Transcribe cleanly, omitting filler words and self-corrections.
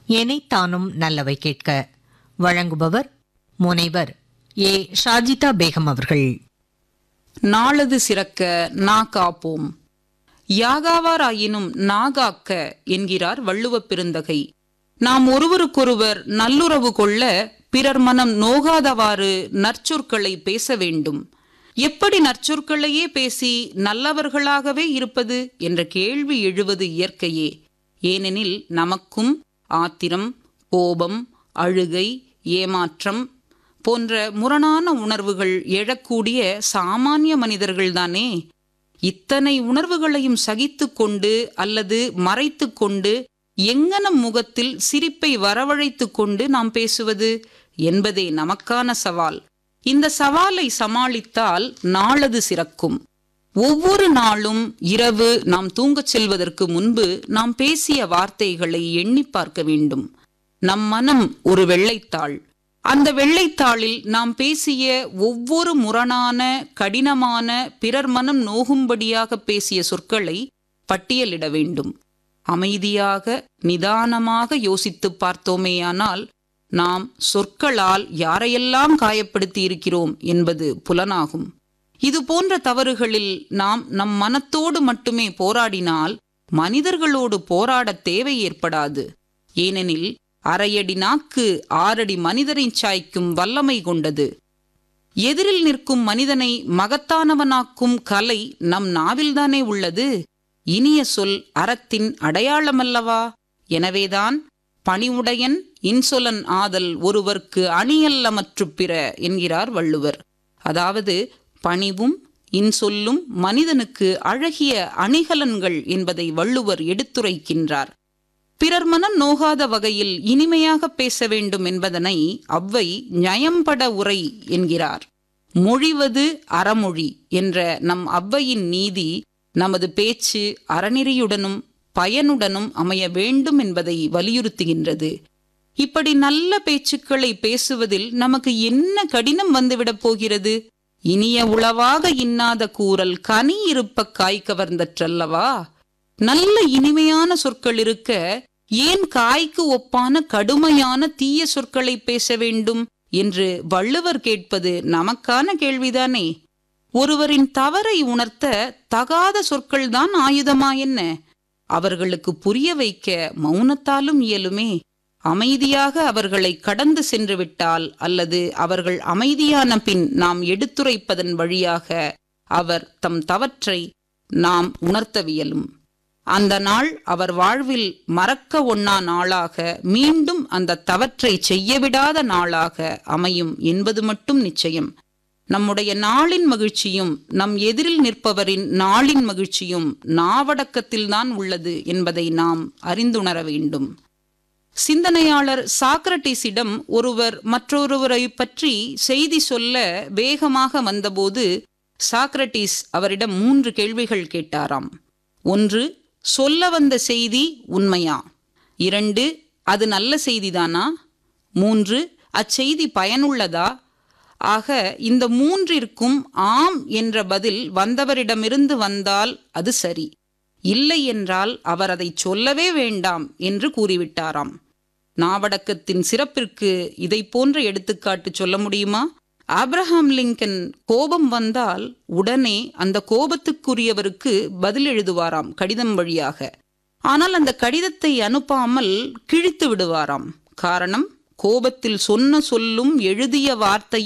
எனைத்தானும் நல்லவை கேட்க. வழங்குபவர் முனைவர் ஏ. ஷாஜிதா பேகம் அவர்கள். நாளது சிறக்க நா காப்போம், யாகாவாராயினும் நாகாக்க என்கிறார் வள்ளுவப் பெருந்தகை. நாம் ஒருவருக்கொருவர் நல்லுறவு கொள்ள பிறர் மனம் நோகாதவாறு நற்சொற்களை பேச வேண்டும். எப்படி நற்சொற்களையே பேசி நல்லவர்களாகவே இருப்பது என்ற கேள்வி எழுவது இயற்கையே. ஏனெனில் நமக்கும் ஆத்திரம், கோபம், அழுகை, ஏமாற்றம் போன்ற முரணான உணர்வுகள் எழக்கூடிய சாமானிய மனிதர்கள்தானே. இத்தனை உணர்வுகளையும் சகித்து கொண்டு அல்லது மறைத்து கொண்டு எங்கனம் முகத்தில் சிரிப்பை வரவழைத்து கொண்டு நாம் பேசுவது என்பதே நமக்கான சவால். இந்த சவாலை சமாளித்தால் நாளது சிறக்கும். ஒவ்வொரு நாளும் இரவு நாம் தூங்கச் செல்வதற்கு முன்பு நாம் பேசிய வார்த்தைகளை எண்ணி பார்க்க வேண்டும். நம் மனம் ஒரு வெள்ளைத்தாள். அந்த வெள்ளைத்தாளில் நாம் பேசிய ஒவ்வொரு முரணான, கடினமான, பிறர் மனம் நோகும்படியாக பேசிய சொற்களை பட்டியலிட வேண்டும். அமைதியாக நிதானமாக யோசித்து பார்த்தோமேயானால் நாம் சொற்களால் யாரையெல்லாம் காயப்படுத்தி இருக்கிறோம் என்பது புலனாகும். இது போன்ற தவறுகளில் நாம் நம் மனத்தோடு மட்டுமே போராடினால் மனிதர்களோடு போராட தேவை ஏற்படாது. ஏனெனில் அரையடி நாக்கு 6 அடி மனிதரை சாய்க்கும் வல்லமை கொண்டது. எதிரில் நிற்கும் மனிதனை மகத்தானவனாக்கும் கலை நம் நாவில்தானே உள்ளது. இனிய சொல் அறத்தின் அடையாளமல்லவா? எனவேதான் பணிவுடையன் இன்சொலன் ஆதல் ஒருவர்க்கு அணியல்ல மற்று பிற என்கிறார் வள்ளுவர். அதாவது பணிவும் இன்சொல்லும் மனிதனுக்கு அழகிய அணிகலன்கள் என்பதை வள்ளுவர் எடுத்துரைக்கின்றார். பிறர் மனம் நோகாத வகையில் இனிமையாக பேச வேண்டும் என்பதனை அவ்வை நயம்பட உரை என்கிறார். மொழிவது அறமொழி என்ற நம் அவ்வையின் நீதி நமது பேச்சு அறநெறியுடனும் பயனுடனும் அமைய வேண்டும் என்பதை வலியுறுத்துகின்றது. இப்படி நல்ல பேச்சுக்களை பேசுவதில் நமக்கு என்ன கடினம் வந்துவிடப் போகிறது? இனிய உளவாக இன்னாத கூறல் கனி இருப்ப காய் கவர்ந்தற்றல்லவா? நல்ல இனிமையான சொற்கள் இருக்க ஏன் காய்க்கு ஒப்பான கடுமையான தீய சொற்களை பேச வேண்டும் என்று வள்ளுவர் கேட்பது நமக்கான கேள்விதானே. ஒருவரின் தவறை உணர்த்த தகாத சொற்கள்தான் ஆயுதமா என்ன? அவர்களுக்கு புரிய வைக்க மௌனத்தாலும் இயலுமே. அமைதியாக அவர்களை கடந்து சென்று விட்டால் அல்லது அவர்கள் அமைதியான பின் நாம் எடுத்துரைப்பதன் வழியாக அவர் தம் தவற்றை நாம் உணர்த்தவியலும். அந்த நாள் அவர் வாழ்வில் மறக்க ஒண்ணா நாளாக, மீண்டும் அந்த தவற்றை செய்யவிடாத நாளாக அமையும் என்பது மட்டும் நிச்சயம். நம்முடைய நாளின் மகிழ்ச்சியும் நம் எதிரில் நிற்பவரின் நாளின் மகிழ்ச்சியும் நாவடக்கத்தில்தான் உள்ளது என்பதை நாம் அறிந்துணர வேண்டும். சிந்தனையாளர் சாக்ரட்டிஸிடம் ஒருவர் மற்றொருவரை பற்றி செய்தி சொல்ல வேகமாக வந்தபோது சாக்ரட்டிஸ் அவரிடம் 3 கேள்விகள் கேட்டாராம். 1, சொல்ல வந்த செய்தி உண்மையா? 2, அது நல்ல செய்திதானா? 3, அச்செய்தி பயனுள்ளதா? ஆக இந்த 3ற்கும் ஆம் என்ற பதில் வந்தவரிடமிருந்து வந்தால் அது சரி, இல்லை என்றால் அவர் அதை சொல்லவே வேண்டாம் என்று கூறிவிட்டாராம். நாவடக்கத்தின் சிறப்பிற்கு இதை போன்ற எடுத்துக்காட்டு சொல்ல முடியுமா? ஆப்ரஹாம் லிங்கன் கோபம் வந்தால் உடனே அந்த கோபத்துக்குரியவருக்கு பதில் எழுதுவாராம் கடிதம் வழியாக. ஆனால் அந்த கடிதத்தை அனுப்பாமல் கிழித்து விடுவாராம். காரணம், கோபத்தில் சொன்ன சொல்லும் எழுதிய வார்த்தையும்